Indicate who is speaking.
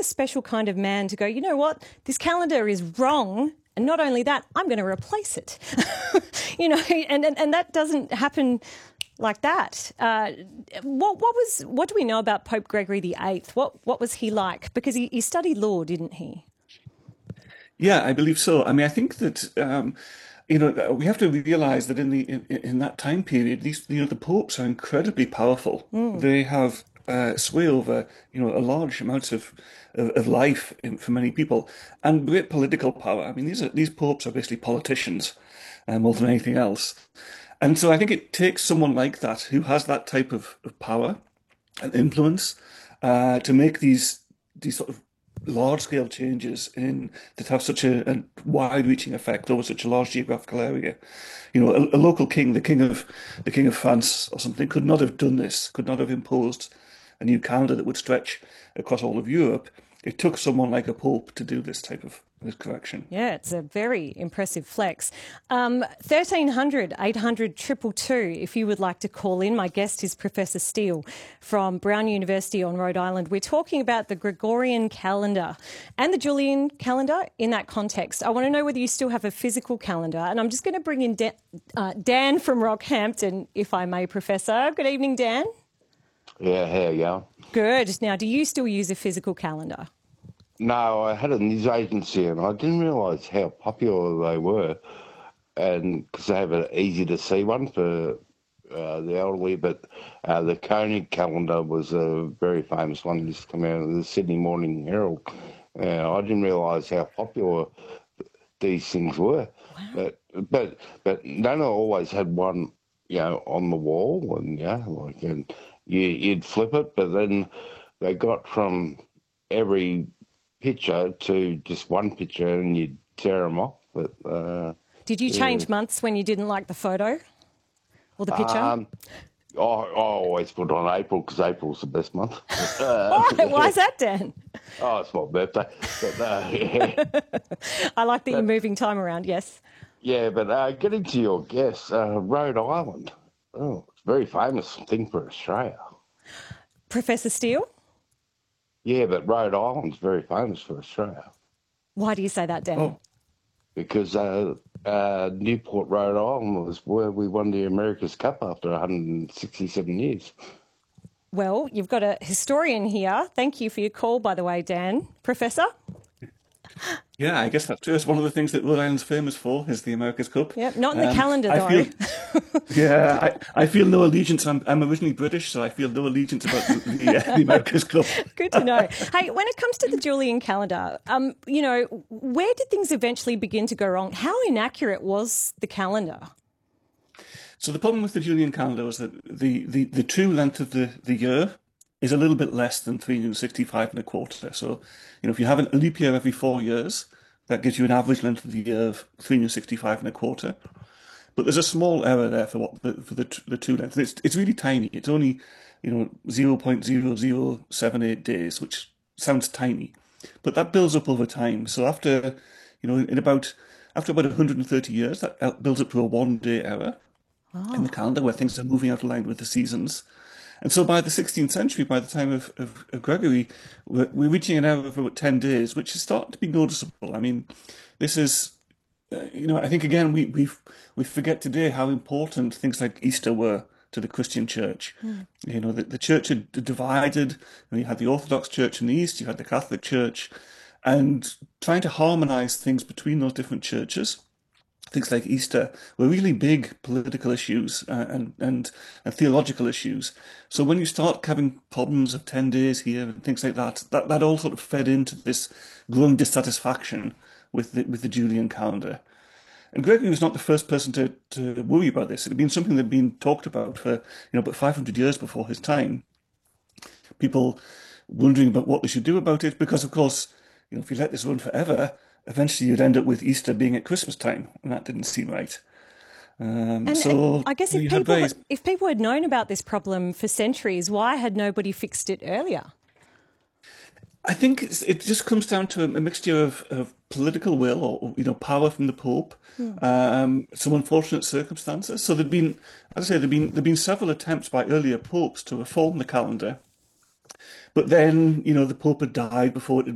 Speaker 1: the special kind of man to go, you know what, this calendar is wrong. And not only that, I'm going to replace it. And that doesn't happen like that. What do we know about Pope Gregory VIII? What was he like? Because he studied law, didn't he?
Speaker 2: Yeah, I believe so. I mean, I think that we have to realize that in that time period, the popes are incredibly powerful. They have sway over a large amounts of life for many people and great political power. I mean, these popes are basically politicians more than anything else. And so I think it takes someone like that who has that type of power and influence to make these sort of large-scale changes that have such a wide-reaching effect over such a large geographical area. A local king, the king of France or something, could not have done this, could not have imposed a new calendar that would stretch across all of Europe. It took someone like a pope to do this correction.
Speaker 1: Yeah, it's a very impressive flex. 1300 800 222, if you would like to call in. My guest is Professor Steele from Brown University on Rhode Island. We're talking about the Gregorian calendar and the Julian calendar in that context. I want to know whether you still have a physical calendar. And I'm just going to bring in Dan from Rockhampton, if I may, Professor. Good evening, Dan.
Speaker 3: Yeah, how you going?
Speaker 1: Good. Now, do you still use a physical calendar?
Speaker 3: No, I had a news agency and I didn't realise how popular they were, and because they have an easy to see one for the elderly, but the Koenig calendar was a very famous one. It used to come out of the Sydney Morning Herald. I didn't realise how popular these things were.
Speaker 1: Wow.
Speaker 3: But Nana always had one, on the wall, and you'd flip it, but then they got from every picture to just one picture and you'd tear them off. But
Speaker 1: did you change months when you didn't like the photo or the picture?
Speaker 3: I always put on April because April's the best month.
Speaker 1: Why is that, Dan?
Speaker 3: Oh, it's my birthday. But,
Speaker 1: I like that you're moving time around, yes.
Speaker 3: Yeah, but getting to your guess, Rhode Island. Oh, it's a very famous thing for Australia.
Speaker 1: Professor Steele?
Speaker 3: Yeah, but Rhode Island's very famous for Australia.
Speaker 1: Why do you say that, Dan?
Speaker 2: Oh,
Speaker 3: Because Newport, Rhode Island was where we won the America's Cup after 167 years.
Speaker 1: Well, you've got a historian here. Thank you for your call, by the way, Dan. Professor?
Speaker 2: yeah, I guess that's true. It's one of the things that Rhode Island's famous for is the America's Cup.
Speaker 1: Yep, not in the calendar, though.
Speaker 2: I feel no allegiance. I'm originally British, so I feel no allegiance about the America's Cup.
Speaker 1: Good to know. Hey, when it comes to the Julian calendar, where did things eventually begin to go wrong? How inaccurate was the calendar?
Speaker 2: So the problem with the Julian calendar was that the true length of the year is a little bit less than 365 and a quarter. So, if you have a leap year every 4 years, that gives you an average length of the year of 365 and a quarter. But there's a small error there for the true length. It's really tiny. It's only 0.0078 days, which sounds tiny, but that builds up over time. So after about 130 years, that builds up to a 1 day error in the calendar where things are moving out of line with the seasons. And so by the 16th century, by the time of Gregory, we're reaching an error of about 10 days, which is starting to be noticeable. I mean, this is, I think, again, we forget today how important things like Easter were to the Christian church. The church had divided, and you had the Orthodox Church in the East, you had the Catholic Church, and trying to harmonize things between those different churches. Things like Easter were really big political issues and theological issues. So when you start having problems of 10 days here and things like that all sort of fed into this growing dissatisfaction with the Julian calendar. And Gregory was not the first person to worry about this. It had been something that had been talked about for about 500 years before his time. People wondering about what they should do about it because, of course, if you let this run forever, eventually you'd end up with Easter being at Christmas time, and that didn't seem right. So
Speaker 1: I guess if people had known about this problem for centuries, why had nobody fixed it earlier?
Speaker 2: I think it just comes down to a mixture of political will or power from the Pope, some unfortunate circumstances. So there'd been, as I say, there'd been several attempts by earlier popes to reform the calendar, but then the Pope had died before it had